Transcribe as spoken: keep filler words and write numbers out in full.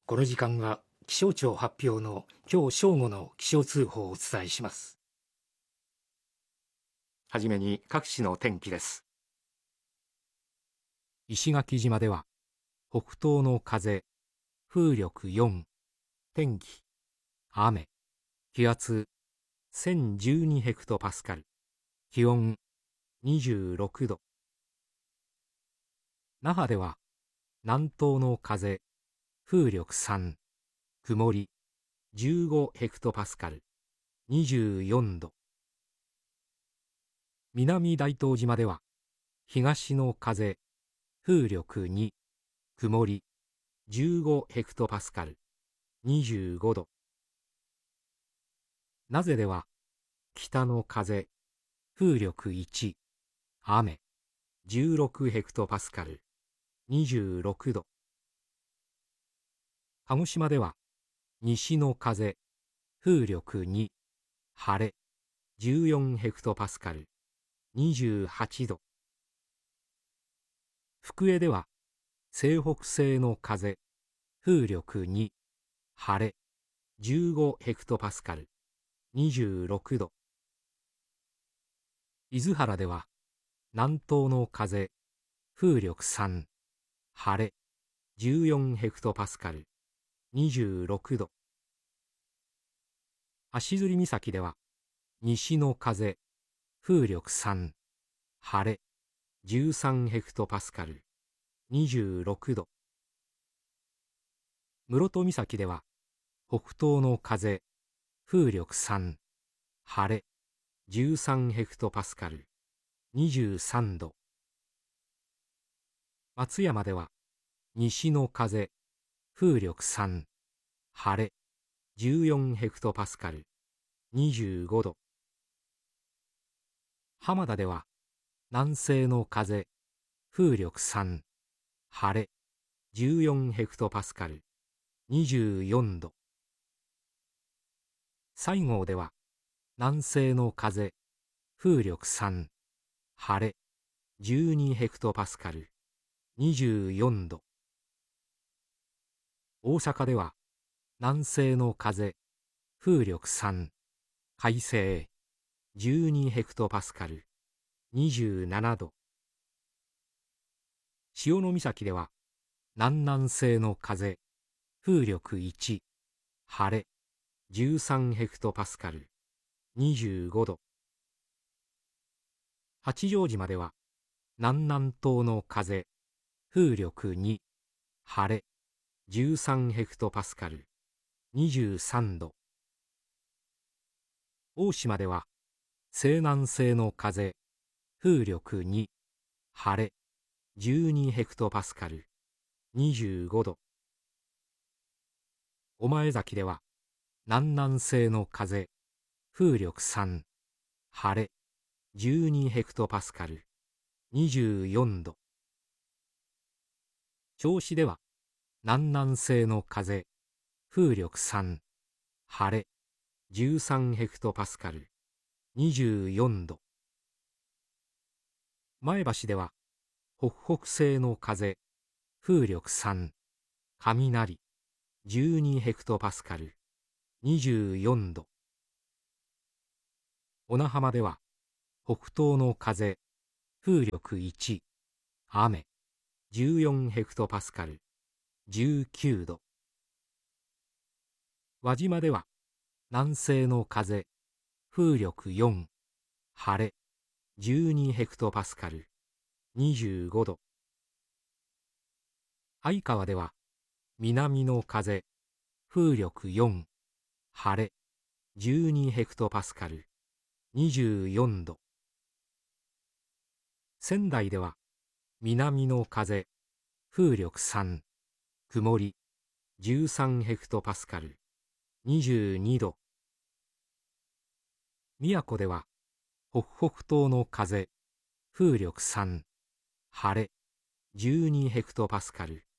この時間は気象庁発表の今日正午の気象通報をお伝えします。はじめに各地の天気です。石垣島では北東の風、風力よん、天気雨、気圧せんじゅうにヘクトパスカル、気温にじゅうろくど。那覇では南東の風、風力さん、曇りじゅうごヘクトパスカル、にじゅうよんど。南大東島では東の風、風力に、曇りじゅうごヘクトパスカル、にじゅうごど。名瀬では北の風、風力いち、雨じゅうろくヘクトパスカル、にじゅうろくど。鹿児島では西の風、風力に、晴れじゅうよんヘクトパスカル、にじゅうはちど。福江では西北西の風、風力に、晴れじゅうごヘクトパスカル、にじゅうろくど。伊豆原では南東の風、風力さん、晴れじゅうよんヘクトパスカル、にじゅうろくど。足摺岬では西の風、風力さん、晴れじゅうさんヘクトパスカル、にじゅうろくど。室戸岬では北東の風、風力さん、晴れじゅうさんヘクトパスカル、にじゅうさんど。松山では西の風、風力さん、晴れじゅうよんヘクトパスカル、にじゅうごど。浜田では南西の風、風力さん、晴れじゅうよんヘクトパスカル、にじゅうよんど。西郷では南西の風、風力さん、晴れじゅうにヘクトパスカル、にじゅうよんど。大阪では南西の風、風力さん、快晴じゅうにヘクトパスカル、にじゅうななど。潮岬では南南西の風、風力いち、晴れじゅうさんヘクトパスカル、にじゅうごど。八丈島では南南東の風、風力に、晴れじゅうさんヘクトパスカル、にじゅうさんど。大島では西南西の風、風力に、晴れじゅうにヘクトパスカル、にじゅうごど。御前崎では南南西の風、風力さん、晴れじゅうにヘクトパスカル、にじゅうよんど。銚子では南南西の風、風力さん、晴れじゅうさんヘクトパスカル、にじゅうよんど。前橋では北北西の風、風力さん、雷じゅうにヘクトパスカル、にじゅうよんど。小名浜では北東の風、風力いち、雨じゅうよんヘクトパスカル、じゅうきゅうど。輪島では南西の風、風力よん、晴れじゅうにヘクトパスカル、にじゅうごど。相川では南の風、風力よん、晴れじゅうにヘクトパスカル、にじゅうよんど。仙台では南の風、風力さん、曇りじゅうさんヘクトパスカル、にじゅうにど。宮古では北北東の風、風力さん、晴れじゅうにヘクトパスカル、